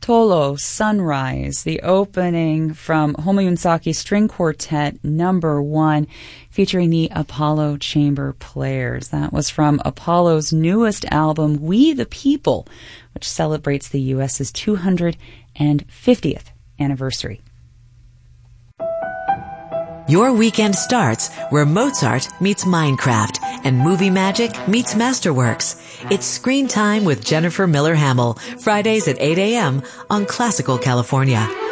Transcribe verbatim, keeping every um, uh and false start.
Bartolo, Sunrise, the opening from Homayun Saki String Quartet number one, featuring the Apollo Chamber Players. That was from Apollo's newest album, We the People, which celebrates the U S's two hundred fiftieth anniversary. Your weekend starts where Mozart meets Minecraft and movie magic meets Masterworks. It's Screen Time with Jennifer Miller Hamill, Fridays at eight a.m. on Classical California.